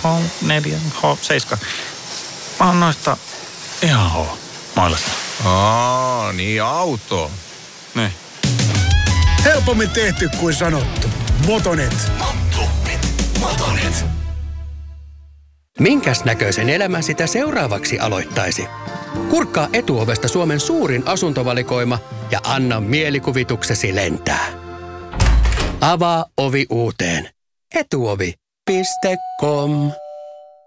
H4, H7. Mä oon noista ihan H-mailasta. Niin auto. Niin. Helpommin tehty kuin sanottu. Motonet. Motonet. Minkäs näköisen elämän sitä seuraavaksi aloittaisi? Kurkkaa Etuovesta Suomen suurin asuntovalikoima ja anna mielikuvituksesi lentää. Avaa ovi uuteen. Etuovi.com